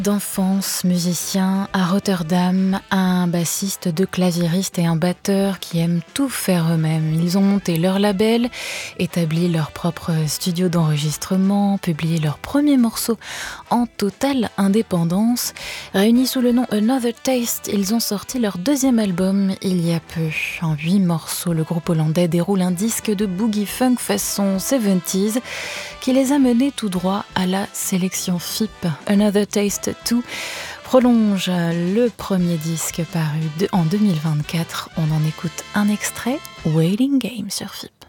D'enfance, musicien à Rotterdam, un bassiste, deux claviéristes et un batteur qui aiment tout faire eux-mêmes. Ils ont monté leur label, établi leur propre studio d'enregistrement, publié leurs premiers morceaux en totale indépendance. Réunis sous le nom Another Taste, ils ont sorti leur deuxième album il y a peu. En 8 morceaux, le groupe hollandais déroule un disque de boogie funk façon 70s qui les a menés tout droit à la sélection FIP. Another Taste 2 prolonge le premier disque paru en 2024. On en écoute un extrait, Waiting Game sur FIP.